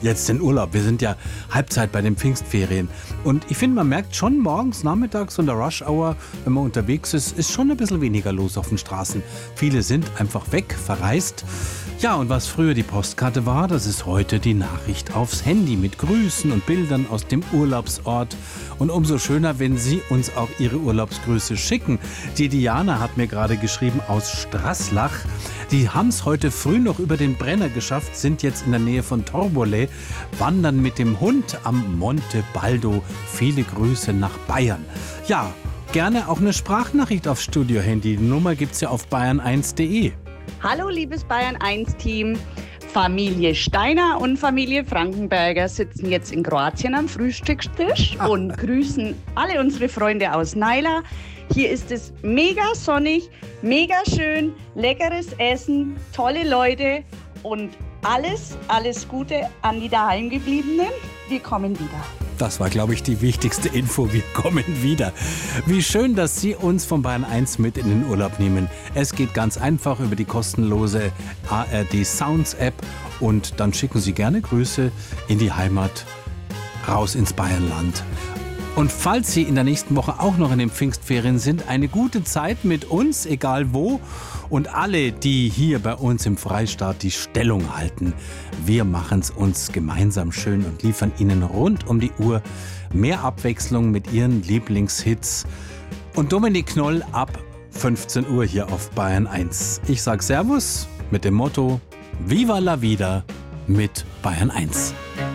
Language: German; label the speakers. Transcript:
Speaker 1: jetzt den Urlaub. Wir sind ja Halbzeit bei den Pfingstferien. Und ich finde, man merkt schon morgens, nachmittags und der Rush-Hour, wenn man unterwegs ist schon ein bisschen weniger los auf den Straßen. Viele sind einfach weg, verreist. Ja, und was früher die Postkarte war, das ist heute die Nachricht aufs Handy mit Grüßen und Bildern aus dem Urlaubsort. Und umso schöner, wenn Sie uns auch Ihre Urlaubsgrüße schicken. Die Diana hat mir gerade geschrieben aus Straßlach. Die haben es heute früh noch über den Brenner geschafft, sind jetzt in der Nähe von Torbole, wandern mit dem Hund am Monte Baldo. Viele Grüße nach Bayern. Ja, gerne auch eine Sprachnachricht aufs Studio-Handy. Die Nummer gibt's ja auf bayern1.de.
Speaker 2: Hallo liebes Bayern 1 Team. Familie Steiner und Familie Frankenberger sitzen jetzt in Kroatien am Frühstückstisch und grüßen alle unsere Freunde aus Naila. Hier ist es mega sonnig, mega schön, leckeres Essen, tolle Leute und alles Gute an die Daheimgebliebenen. Wir kommen wieder.
Speaker 1: Das war, glaube ich, die wichtigste Info. Wir kommen wieder. Wie schön, dass Sie uns von Bayern 1 mit in den Urlaub nehmen. Es geht ganz einfach über die kostenlose ARD Sounds App und dann schicken Sie gerne Grüße in die Heimat, raus ins Bayernland. Und falls Sie in der nächsten Woche auch noch in den Pfingstferien sind, eine gute Zeit mit uns, egal wo. Und alle, die hier bei uns im Freistaat die Stellung halten, wir machen es uns gemeinsam schön und liefern Ihnen rund um die Uhr mehr Abwechslung mit Ihren Lieblingshits. Und Dominik Knoll ab 15 Uhr hier auf Bayern 1. Ich sag Servus mit dem Motto Viva la Vida mit Bayern 1.